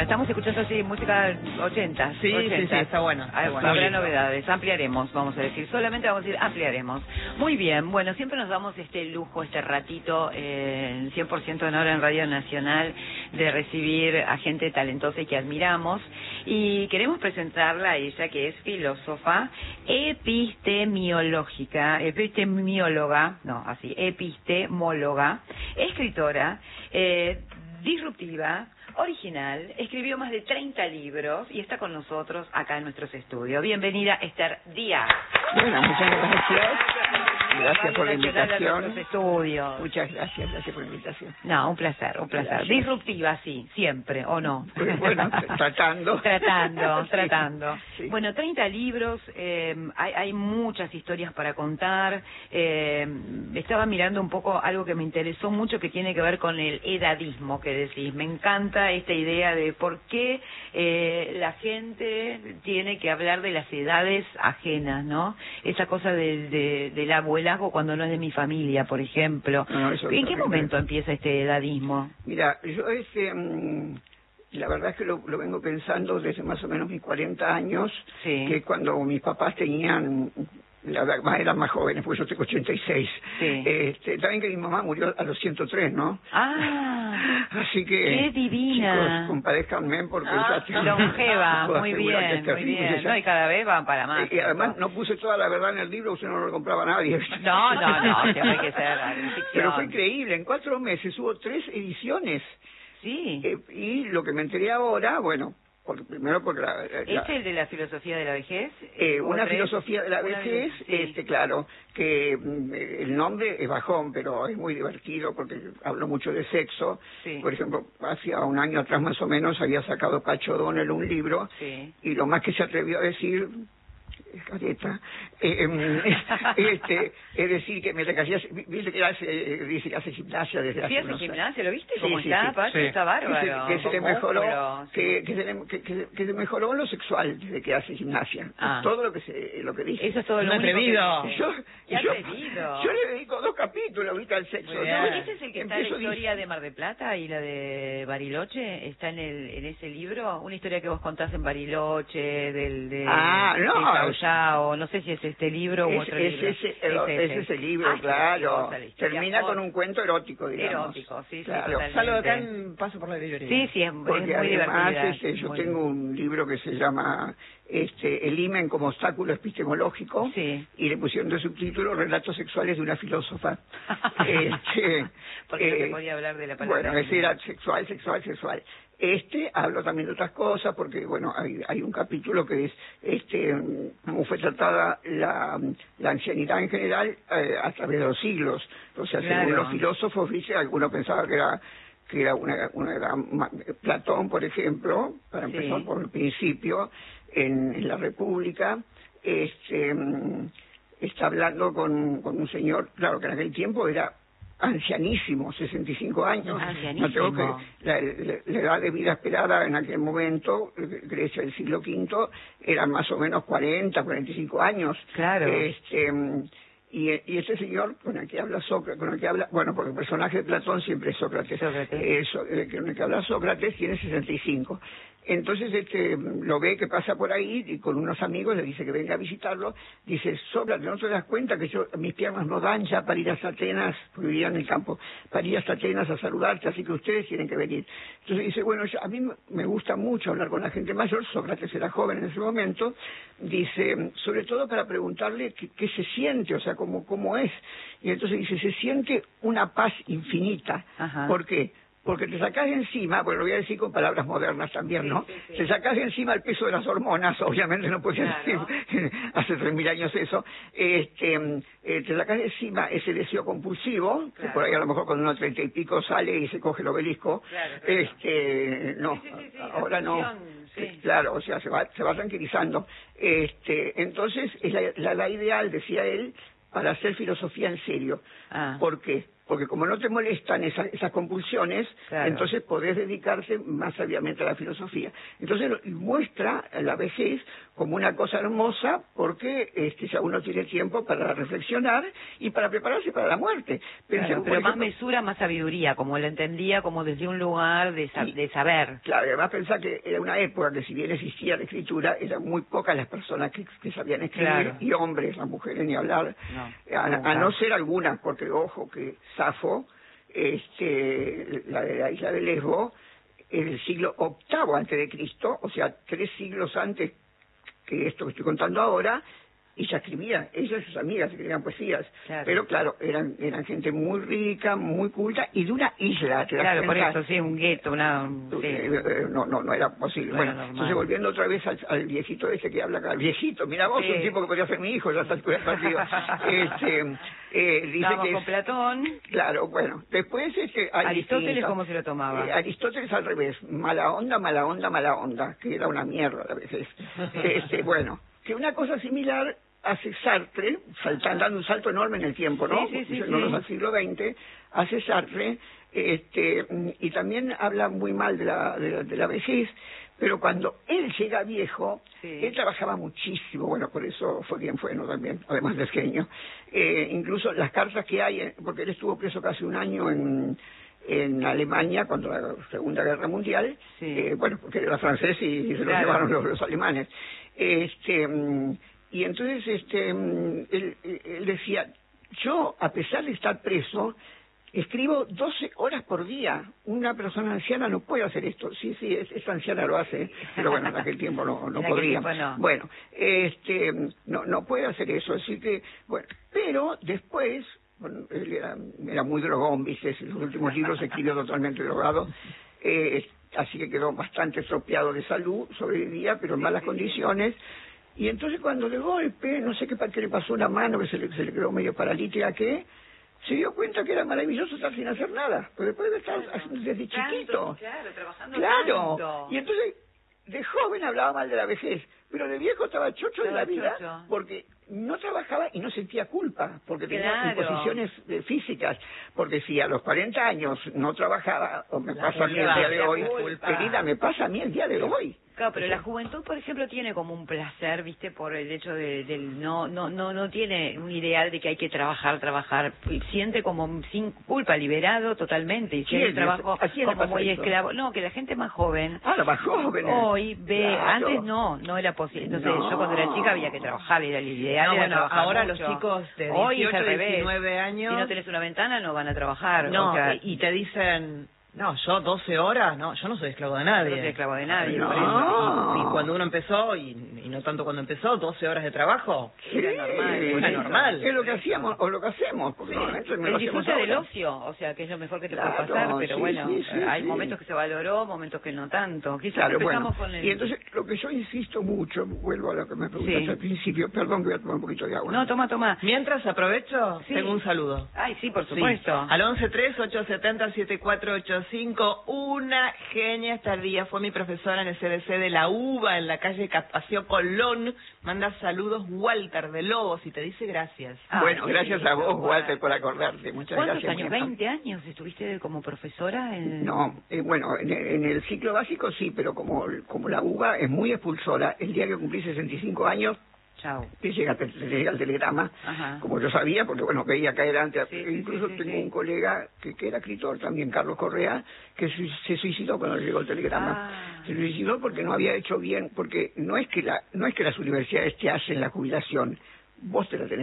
estamos escuchando así música 80. Sí, 80. sí, está bueno. Habrá novedades, ampliaremos, vamos a decir. Solamente vamos a decir ampliaremos. Muy bien, bueno, siempre nos damos este lujo, este ratito, 100% honor en Radio Nacional, de recibir a gente talentosa y que admiramos. Y queremos presentarla a ella, que es filósofa epistemóloga, escritora, disruptiva, original, escribió más de 30 libros y está con nosotros acá en nuestros estudios. Bienvenida, Esther Díaz. Bueno, muchas gracias. Gracias por la invitación. Muchas gracias por la invitación. No, un placer. Gracias. Disruptiva, sí, siempre, ¿o no? Bueno, tratando. Sí. Bueno, 30 libros, hay muchas historias para contar. Estaba mirando un poco algo que me interesó mucho, que tiene que ver con el edadismo que decís. Me encanta esta idea de por qué la gente tiene que hablar de las edades ajenas, ¿no? Esa cosa del abuelazgo cuando no es de mi familia, por ejemplo. No, ¿En qué momento empieza este edadismo? Mira, yo la verdad es que lo vengo pensando desde más o menos mis 40 años, sí, que cuando mis papás tenían... eran más jóvenes, porque yo tengo 86. Sí. También que mi mamá murió a los 103, ¿no? Ah, así que... ¡qué divina! Chicos, compadézcanme porque... longeva, muy bien, muy bien. No, y cada vez van para más. Y además no puse toda la verdad en el libro, usted no lo compraba a nadie. No, siempre hay que ser ficción. Pero fue increíble, en 4 meses hubo 3 ediciones. Sí. Y lo que me enteré ahora, bueno... primero porque ¿Es el de la filosofía de la vejez? Una filosofía de la vejez, sí. Claro, que el nombre es bajón, pero es muy divertido porque hablo mucho de sexo. Sí. Por ejemplo, hacía un año atrás más o menos había sacado Pacho O'Donnell un libro, sí, y lo más que se atrevió a decir... careta, es decir que me recayas, dice que hace gimnasia desde hace hace gimnasia, ¿lo viste? ¿Cómo sí, está? sí, Pacho, está bárbaro. Que se le mejoró, sí, que se mejoró en lo sexual desde que hace gimnasia. Todo lo que dice. Eso es todo lo atrevido. Yo le dedico 2 capítulos ahorita al sexo. ¿Ese es el que está en la historia de Mar del Plata y la de Bariloche? ¿Está en ese libro? Una historia que vos contás en Bariloche, no sé si es este libro u otro libro. Es ese libro, claro. Termina con un cuento erótico, digamos. Erótico, sí, claro. Salgo acá en Paso por la Librería. Sí, es muy además, divertida. yo tengo un libro que se llama El himen como obstáculo epistemológico, sí, y le pusieron de subtítulo Relatos sexuales de una filósofa. Porque no se podía hablar de la palabra. Bueno, ese era sexual. Hablo también de otras cosas, porque bueno, hay un capítulo que es cómo fue tratada la ancianidad en general a través de los siglos. O sea, según los filósofos, dice, algunos pensaban que era una edad... Platón, por ejemplo, para empezar por el principio, en la República, está hablando con un señor, claro, que en aquel tiempo era ancianísimo, 65 años. No tengo que la edad de vida esperada en aquel momento, Grecia del siglo V, era más o menos 45 años. Claro. Y ese señor con el que habla Sócrates, bueno, porque el personaje de Platón siempre es Sócrates. Con el que habla Sócrates tiene 65. Entonces lo ve que pasa por ahí y con unos amigos le dice que venga a visitarlo. Dice, Sócrates, ¿no te das cuenta que mis piernas no dan ya para ir a Atenas, porque vivía en el campo, para ir a Atenas a saludarte, así que ustedes tienen que venir? Entonces dice, bueno, a mí me gusta mucho hablar con la gente mayor. Sócrates era joven en ese momento. Dice, sobre todo para preguntarle qué se siente, o sea, cómo es. Y entonces dice, se siente una paz infinita. Ajá. ¿Por qué? Porque te sacás de encima, bueno, lo voy a decir con palabras modernas también, ¿no? Sí. Te sacás de encima el peso de las hormonas, obviamente no podía decir hace 3.000 años eso. Te sacás de encima ese deseo compulsivo, que por ahí a lo mejor cuando uno 30 y pico sale y se coge el obelisco. No, ahora no. Claro, o sea, se va tranquilizando. Entonces, es la ideal, decía él, para hacer filosofía en serio. ¿Por qué? porque como no te molestan esas compulsiones, claro, entonces podés dedicarte más sabiamente a la filosofía. Entonces muestra la vejez como una cosa hermosa, porque ya uno tiene tiempo para reflexionar y para prepararse para la muerte. Claro, pero más mesura, más sabiduría, como lo entendía, como desde un lugar de saber. Claro, además pensá que era una época que si bien existía la escritura, eran muy pocas las personas que sabían escribir, claro, y hombres, las mujeres ni hablar, a no ser algunas, porque ojo que Safo, la de la isla de Lesbo, en el siglo VIII antes de Cristo, o sea, 3 siglos antes que esto que estoy contando ahora, ella escribía, ella y sus amigas escribían poesías, claro, pero claro, eran gente muy rica, muy culta y de una isla. Claro, por eso, sí, un gueto, no era posible. Bueno, entonces volviendo otra vez al viejito ese que habla acá, viejito, mira vos, un tipo que podría ser mi hijo, ya está partido. Dice que con Platón. Claro, bueno, después Aristóteles, ¿cómo se lo tomaba? Aristóteles al revés, mala onda, mala onda, mala onda, que era una mierda a veces. Bueno, que una cosa similar hace Sartre, dando un salto enorme en el tiempo, ¿no? Al siglo XX, hace Sartre, y también habla muy mal de la vejez, pero cuando él llega viejo, él trabajaba muchísimo, bueno, por eso fue quien fue, ¿no? También, además del genio. Incluso las cartas que hay, porque él estuvo preso casi un año en Alemania contra la Segunda Guerra Mundial, bueno, porque era francés y se lo llevaron los alemanes. Y entonces él decía, yo, a pesar de estar preso, escribo 12 horas por día. Una persona anciana no puede hacer esto. Sí, esta anciana lo hace, pero bueno, en aquel tiempo no podría. Bueno, no puede hacer eso, así que, bueno, pero después, bueno, él era muy drogón, ¿viste? En los últimos libros escribió totalmente drogado, así que quedó bastante estropeado de salud, sobrevivía, pero en malas condiciones. Y entonces cuando de golpe, no sé qué le pasó una mano, que se le quedó medio paralítica, se dio cuenta que era maravilloso estar sin hacer nada, pero después de estar desde chiquito. Trabajando tanto. Y entonces, de joven hablaba mal de la vejez, pero de viejo estaba chocho de la vida, porque no trabajaba y no sentía culpa, porque tenía imposiciones físicas, porque si a los 40 años no trabajaba, o me pasa a mí el día de hoy, querida, me pasa a mí el día de hoy. Claro, pero la juventud, por ejemplo, tiene como un placer, ¿viste? Por el hecho no tiene un ideal de que hay que trabajar, siente como sin culpa, liberado totalmente, y siente el trabajo como muy esclavo. No, que la gente más joven, la más joven hoy ve, antes no era posible. Entonces yo cuando era chica había que trabajar, era el ideal, era trabajar ahora mucho. Los chicos de 18, hoy es al revés. 19 años... Si no tenés una ventana no van a trabajar. No, y te dicen... No, yo 12 horas, yo no soy esclavo de nadie. No soy esclavo de nadie, no. por eso. Y cuando uno empezó, y no tanto cuando empezó, 12 horas de trabajo, era normal. Es lo que hacíamos, o lo que hacemos. Porque el disfrute del ocio, o sea, que es lo mejor que te puede pasar, pero hay momentos que se valoró, momentos que no tanto. Quizás empezamos con el... Y entonces, lo que yo insisto mucho, vuelvo a lo que me preguntaste al principio, perdón que voy a tomar un poquito de agua. No, toma. Mientras aprovecho, tengo un saludo. Ay, sí, por supuesto. Al 1138707485, una genia esta día, fue mi profesora en el CBC de la UBA, en la calle Paseo Colón. Manda saludos Walter de Lobos y te dice gracias. Bueno, gracias a vos, Walter, por acordarte. Muchas gracias. ¿Cuántos años? ¿20 años estuviste como profesora? No, bueno, en el ciclo básico sí, pero como la UBA es muy expulsora, el día que cumplí 65 años, chao, te llega el telegrama, como yo sabía, porque bueno, veía caer antes. Incluso tengo un colega que era escritor también, Carlos Correa, que se suicidó cuando llegó el telegrama. Se suicidó porque no había hecho bien, porque no es que las universidades te hacen la jubilación, vos te la tenés